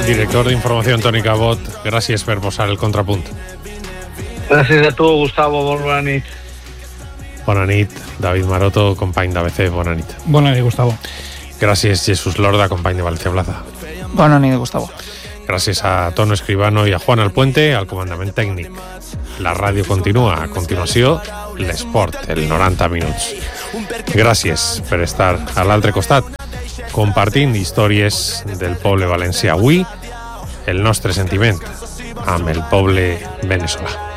Director d'informació Antoni Cabot, gràcies per posar el contrapunt. Gràcies a tu, Gustavo, molt bona nit. Bona nit, David Maroto, company d'ABC, bona nit. Bona nit, Gustavo. Gràcies, Jesús Lorda, company de Valencia Plaza. Bona nit, Gustavo. Gràcies a Tono Escribano i a Juan Alpuente, al comandament tècnic. La ràdio continua. A continuació, l'esport, el 90 minuts. Gràcies per estar a l'altre costat, compartint històries del poble valencià. Avui, el nostre sentiment amb el poble veneçolà.